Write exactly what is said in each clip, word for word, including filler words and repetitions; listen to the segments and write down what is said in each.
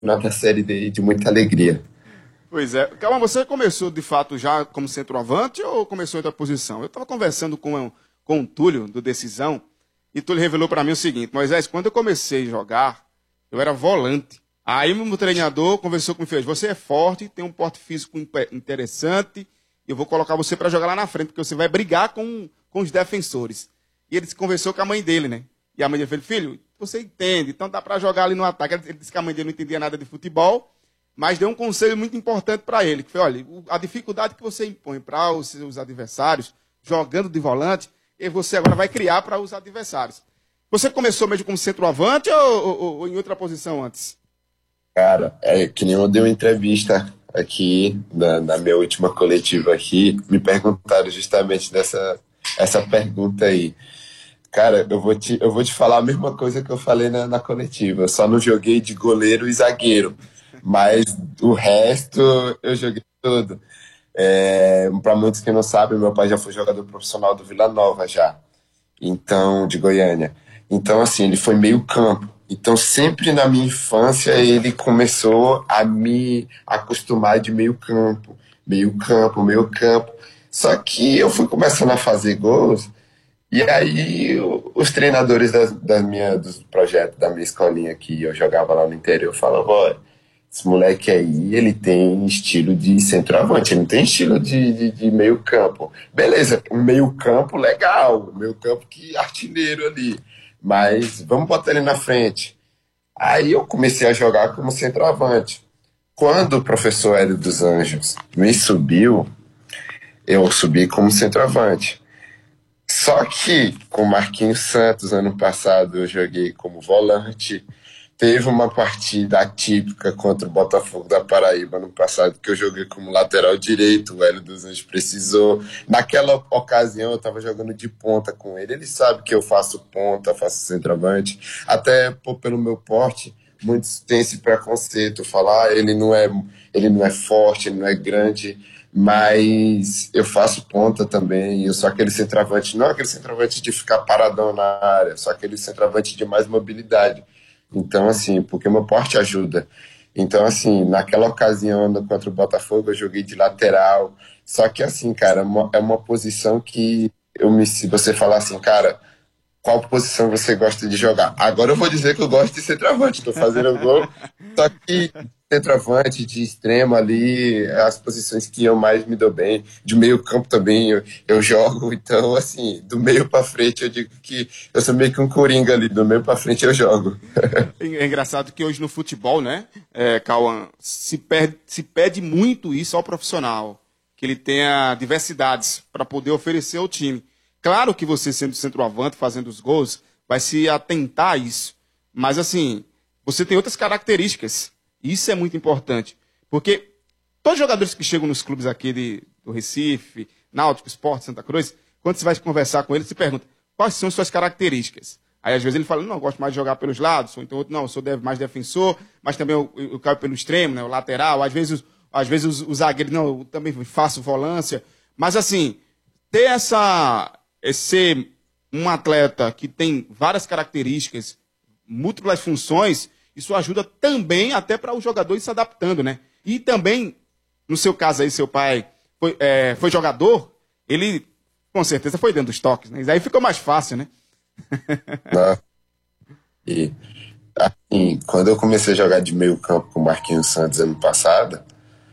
nova série de, de muita alegria. Pois é. Calma, você começou de fato já como centroavante ou começou em outra posição? Eu estava conversando com, com o Túlio, do Decisão, e o Túlio revelou para mim o seguinte: Moisés, quando eu comecei a jogar, eu era volante. Aí meu treinador conversou comigo e fez: você é forte, tem um porte físico interessante, eu vou colocar você para jogar lá na frente, porque você vai brigar com, com os defensores. E ele conversou com a mãe dele, né? E a mãe dele falou: filho, você entende, então dá para jogar ali no ataque. Ele disse que a mãe dele não entendia nada de futebol, mas deu um conselho muito importante para ele, que foi: olha, a dificuldade que você impõe para os seus adversários, jogando de volante, e você agora vai criar para os adversários. Você começou mesmo como centroavante ou, ou, ou em outra posição antes? Cara, é que nem eu dei uma entrevista aqui, na, na minha última coletiva aqui, me perguntaram justamente dessa essa pergunta aí. Cara, eu vou te, eu vou te falar a mesma coisa que eu falei na, na coletiva, eu só não joguei de goleiro e zagueiro, mas o resto eu joguei tudo. É, para muitos que não sabem, meu pai já foi jogador profissional do Vila Nova já, então, de Goiânia. Então, assim, ele foi meio campo. Então, sempre na minha infância, ele começou a me acostumar de meio campo, meio campo, meio campo. Só que eu fui começando a fazer gols, e aí o- os treinadores das, da minha, dos projetos da minha escolinha que eu jogava lá no interior falavam: olha, esse moleque aí, ele tem estilo de centroavante, ele não tem estilo de, de, de meio campo. Beleza, um meio campo legal, um meio campo que artilheiro ali, mas vamos botar ele na frente. Aí eu comecei a jogar como centroavante. Quando o professor Hélio dos Anjos me subiu, eu subi como centroavante. Só que com o Marquinhos Santos, ano passado, eu joguei como volante. Teve uma partida atípica contra o Botafogo da Paraíba ano passado, que eu joguei como lateral direito, o Hélio dos Anjos precisou. Naquela ocasião eu estava jogando de ponta com ele. Ele sabe que eu faço ponta, faço centroavante. Até pô, pelo meu porte, muitos têm esse preconceito, falar ah, ele não é, ele não é forte, ele não é grande, mas eu faço ponta também. Eu sou aquele centroavante, não aquele centroavante de ficar paradão na área, sou aquele centroavante de mais mobilidade. Então, assim, porque meu porte ajuda. Então, assim, naquela ocasião contra o Botafogo, eu joguei de lateral. Só que, assim, cara, é uma, é uma posição que eu me, se você falar assim, cara, qual posição você gosta de jogar? Agora eu vou dizer que eu gosto de centroavante, estou fazendo gol. Só que centroavante, de extremo ali, é as posições que eu mais me dou bem. De meio campo também eu, eu jogo. Então, assim, do meio para frente eu digo que eu sou meio que um coringa ali. Do meio para frente eu jogo. É engraçado que hoje no futebol, né, é, Cauã, se, perde, se pede muito isso ao profissional, que ele tenha diversidades para poder oferecer ao time. Claro que você, sendo centroavante, fazendo os gols, vai se atentar a isso. Mas, assim, você tem outras características. Isso é muito importante. Porque todos os jogadores que chegam nos clubes aqui de, do Recife, Náutico, Sport, Santa Cruz, quando você vai conversar com eles, você pergunta: quais são as suas características? Aí, às vezes, ele fala: não, eu gosto mais de jogar pelos lados. Ou então, outro, não, eu sou mais defensor, mas também eu, eu, eu caio pelo extremo, né, o lateral. Às vezes, às vezes os, os zagueiros, não, eu também faço volância. Mas, assim, ter essa... ser um atleta que tem várias características, múltiplas funções, isso ajuda também até para o jogador ir se adaptando, né? E também, no seu caso aí, seu pai foi, é, foi jogador, ele com certeza foi dando os toques, né? Isso aí ficou mais fácil, né? Né? E, assim, quando eu comecei a jogar de meio campo com o Marquinhos Santos ano passado,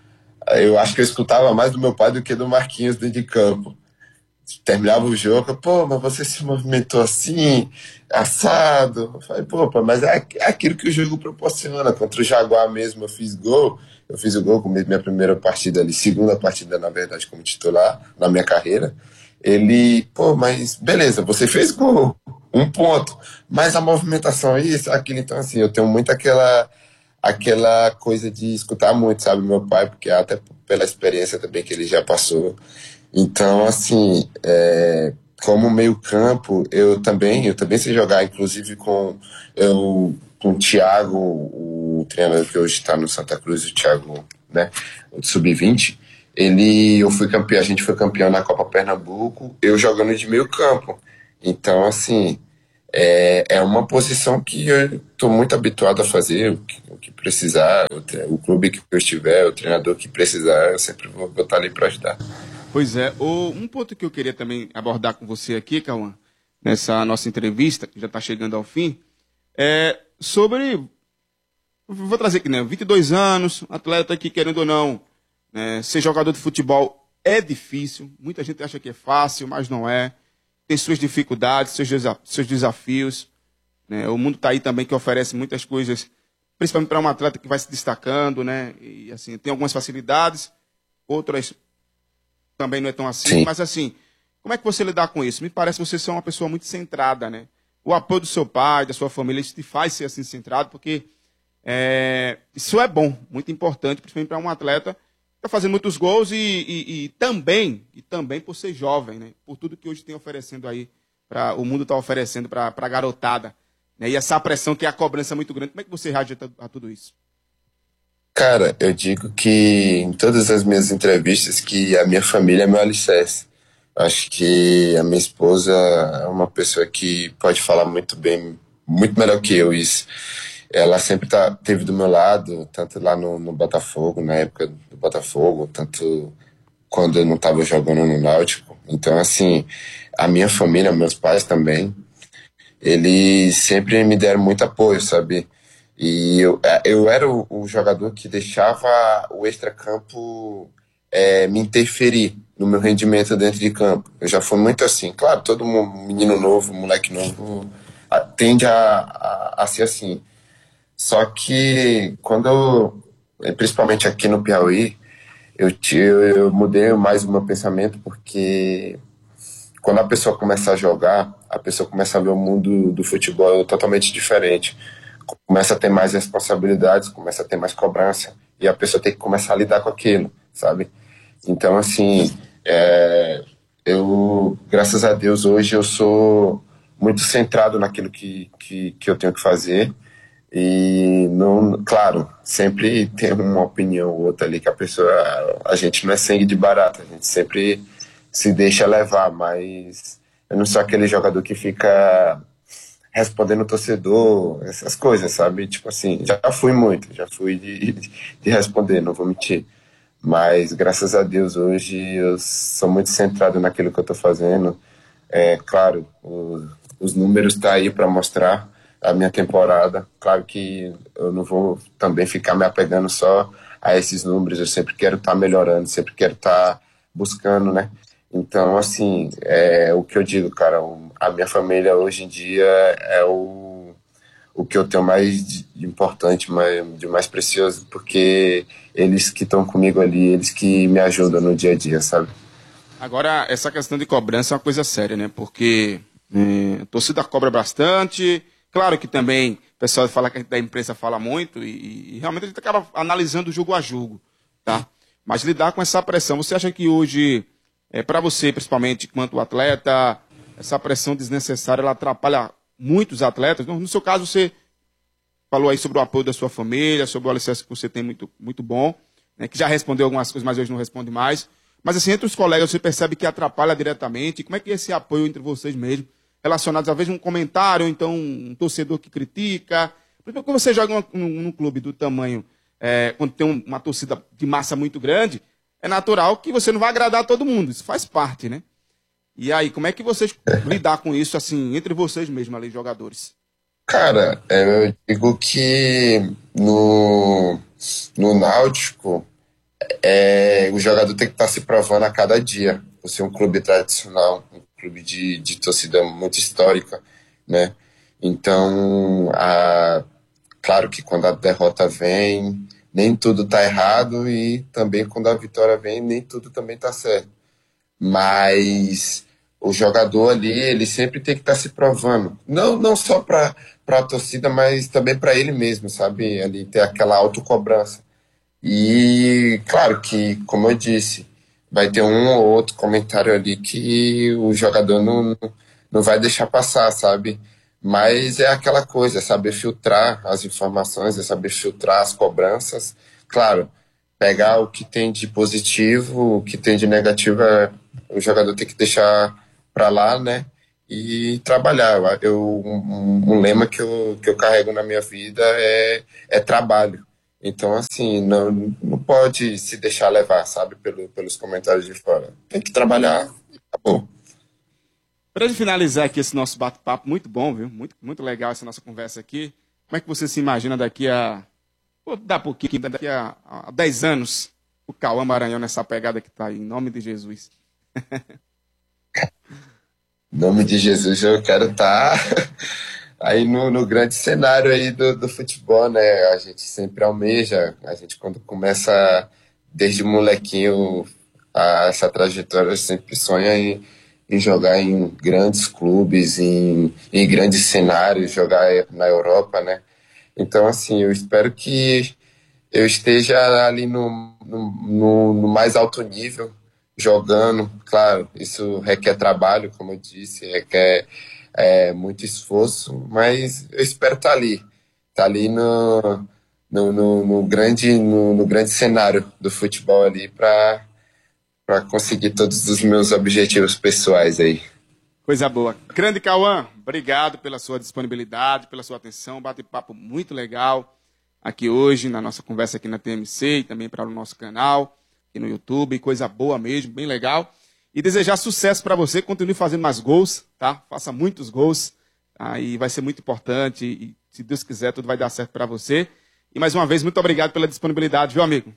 eu acho que eu escutava mais do meu pai do que do Marquinhos dentro de campo. Terminava o jogo, pô, mas você se movimentou assim, assado. Eu falei, pô, pô, mas é é aquilo que o jogo proporciona. Contra o Jaguar mesmo eu fiz gol, eu fiz o gol com minha primeira partida ali, segunda partida, na verdade, como titular na minha carreira. Ele, pô, mas beleza, você fez gol, um ponto, mas a movimentação é isso, aquilo. Então, assim, eu tenho muito aquela, aquela coisa de escutar muito, sabe, meu pai, porque até pela experiência também que ele já passou. Então, assim, é, como meio campo, eu também, eu também sei jogar, inclusive com, eu, com o Thiago, o treinador que hoje está no Santa Cruz, o Thiago, né, o sub vinte, ele, eu fui campeão, a gente foi campeão na Copa Pernambuco, eu jogando de meio campo. Então, assim, É, é uma posição que eu estou muito habituado a fazer, o que, o que precisar, o, tre- o clube que eu estiver, o treinador que precisar, eu sempre vou, vou estar ali para ajudar. Pois é, o, um ponto que eu queria também abordar com você aqui, Cauã, nessa nossa entrevista, que já está chegando ao fim, é sobre. Vou trazer aqui, né? vinte e dois anos, atleta que, querendo ou não, né, ser jogador de futebol é difícil. Muita gente acha que é fácil, mas não é. Tem suas dificuldades, seus, desa- seus desafios. Né? O mundo está aí também que oferece muitas coisas, principalmente para um atleta que vai se destacando, né? E assim, tem algumas facilidades, outras também não é tão assim, Sim, mas assim, como é que você lidar com isso? Me parece você ser uma pessoa muito centrada, né? O apoio do seu pai, da sua família, isso te faz ser assim centrado, porque é, isso é bom, muito importante, principalmente para um atleta que está fazendo muitos gols e, e- e também, e também por ser jovem, né? Por tudo que hoje tem oferecendo aí, pra, o mundo está oferecendo para a garotada. Né? E essa pressão que é a cobrança muito grande, como é que você reage a, a tudo isso? cara, eu digo que em todas as minhas entrevistas que a minha família é meu alicerce. Acho que a minha esposa é uma pessoa que pode falar muito bem, muito melhor que eu isso. Ela sempre tá, teve do meu lado, tanto lá no, no Botafogo, na época do Botafogo, tanto quando eu não estava jogando no Náutico. Então, assim, a minha família, meus pais também, eles sempre me deram muito apoio, sabe? E eu, é, eu era o, o jogador que deixava o extracampo é, me interferir no meu rendimento dentro de campo. Eu já fui muito assim. Claro, todo mu- menino novo, moleque novo, a- tende a, a, a ser assim. Só que quando eu, eh, principalmente aqui no Piauí, eu, ti- eu, eu mudei mais o meu pensamento porque quando a pessoa começa a jogar, a pessoa começa a ver o mundo do futebol totalmente diferente. Começa a ter mais responsabilidades, começa a ter mais cobrança, e a pessoa tem que começar a lidar com aquilo, sabe? Então, assim, é, eu, graças a Deus, hoje eu sou muito centrado naquilo que, que, que eu tenho que fazer. E, não, claro, sempre tem uma opinião ou outra ali que a pessoa. A gente não é sangue de barata, a gente sempre se deixa levar, mas eu não sou aquele jogador que fica respondendo o torcedor, essas coisas, sabe? Tipo assim, já fui muito, já fui de, de responder, não vou mentir. Mas graças a Deus hoje eu sou muito centrado naquilo que eu estou fazendo. É claro, o- os números estão tá aí para mostrar a minha temporada. Claro que eu não vou também ficar me apegando só a esses números. Eu sempre quero estar tá melhorando, sempre quero estar tá buscando, né? Então, assim, é o que eu digo, cara. o- A minha família hoje em dia é o o que eu tenho mais de importante, mais, de mais precioso, porque eles que estão comigo ali, eles que me ajudam no dia a dia, sabe? Agora, essa questão de cobrança é uma coisa séria, né? Porque é, a torcida cobra bastante. Claro que também o pessoal fala que a gente da imprensa fala muito e, e realmente a gente acaba analisando jogo a jogo, tá? Mas lidar com essa pressão, você acha que hoje, é, para você, principalmente quanto atleta, essa pressão desnecessária ela atrapalha muitos atletas? No, no seu caso, você falou aí sobre o apoio da sua família, sobre o alicerce que você tem muito, muito bom, né, que já respondeu algumas coisas, mas hoje não responde mais. Mas assim, entre os colegas, você percebe que atrapalha diretamente. Como é que é esse apoio entre vocês mesmo, relacionados, às vezes, um comentário, ou então um torcedor que critica? Porque quando você joga num, num clube do tamanho, é, quando tem um- uma torcida de massa muito grande, é natural que você não vai agradar a todo mundo. Isso faz parte, né? E aí, como é que vocês lidar com isso, assim, entre vocês mesmos ali, jogadores? Cara, é, eu digo que no, no Náutico, é, o jogador tem que estar se provando a cada dia. Por ser um clube tradicional, um clube de, de torcida muito histórica, né? Então, a, claro que quando a derrota vem, nem tudo tá errado, e também quando a vitória vem, nem tudo também tá certo. Mas o jogador ali, ele sempre tem que estar se provando. Não, não só para a torcida, mas também para ele mesmo, sabe? Ali ter aquela autocobrança. E claro que, como eu disse, vai ter um ou outro comentário ali que o jogador não, não vai deixar passar, sabe? Mas é aquela coisa, é saber filtrar as informações, é saber filtrar as cobranças. Claro, pegar o que tem de positivo, o que tem de negativo, é, o jogador tem que deixar para lá, né? e trabalhar. Eu, um, um lema que eu, que eu carrego na minha vida é, é trabalho. Então, assim, não, não pode se deixar levar, sabe, pelo, pelos comentários de fora. Tem que trabalhar e acabou. Para gente finalizar aqui esse nosso bate-papo, muito bom, viu? Muito, muito legal essa nossa conversa aqui. Como é que você se imagina daqui a... Vou dar pouquinho, daqui a, a dez anos, o Cauã Maranhão nessa pegada que está aí, em nome de Jesus. Em nome de Jesus, eu quero estar aí no, no grande cenário aí do, do futebol, né? A gente sempre almeja, a gente quando começa desde molequinho a, essa trajetória, sempre sonha em, em jogar em grandes clubes, em, em grandes cenários, jogar na Europa, né? Então, assim, eu espero que eu esteja ali no, no, no, no mais alto nível, jogando. Claro, isso requer trabalho, como eu disse, requer é, muito esforço, mas eu espero estar ali, estar ali no, no, no, no grande, no, no grande cenário do futebol ali para para conseguir todos os meus objetivos pessoais aí. Coisa boa. Grande Cauã, obrigado pela sua disponibilidade, pela sua atenção, bate-papo muito legal aqui hoje, na nossa conversa aqui na T M C e também para o nosso canal, aqui no YouTube, coisa boa mesmo, bem legal. E desejar sucesso para você, continue fazendo mais gols, tá? Faça muitos gols, tá? E vai ser muito importante e, se Deus quiser, tudo vai dar certo para você. E mais uma vez, muito obrigado pela disponibilidade, viu, amigo?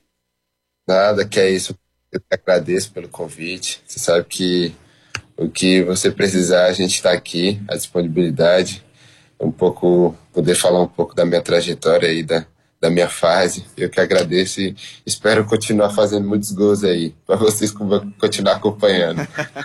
Nada, que é isso. Eu te agradeço pelo convite. Você sabe que o que você precisar, a gente está aqui, a disponibilidade, um pouco, poder falar um pouco da minha trajetória aí, da, da minha fase. Eu que agradeço e espero continuar fazendo muitos gols aí, para vocês continuar acompanhando.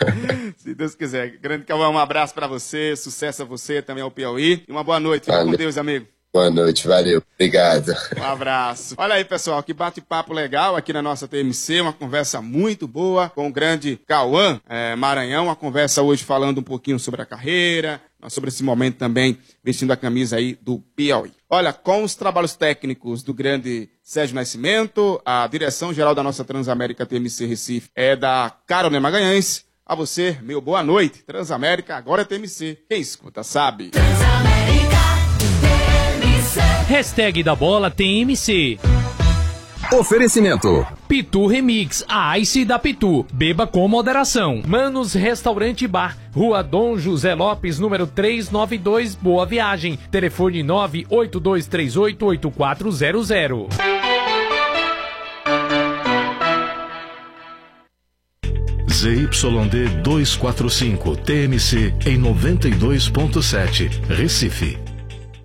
Se Deus quiser. Grande Cauã, um abraço para você, sucesso a você, também ao Piauí. E uma boa noite. Fica com Deus, amigo. Boa noite, valeu. Obrigado. Um abraço. Olha aí, pessoal, que bate-papo legal aqui na nossa T M C, uma conversa muito boa com o grande Cauã é, Maranhão, uma conversa hoje falando um pouquinho sobre a carreira, sobre esse momento também vestindo a camisa aí do Piauí. Olha, com os trabalhos técnicos do grande Sérgio Nascimento, a direção-geral da nossa Transamérica T M C Recife é da Carolina Magalhães. A você, meu boa noite. Transamérica, agora é T M C. Quem escuta sabe. Transamérica. Hashtag da bola T M C. Oferecimento Pitu Remix, a Ice da Pitu. Beba com moderação. Manos Restaurante e Bar, Rua Dom José Lopes, número trezentos e noventa e dois, Boa Viagem. Telefone nove oito dois três oito oito quatro zero zero. Z Y D duzentos e quarenta e cinco, T M C em noventa e dois ponto sete, Recife.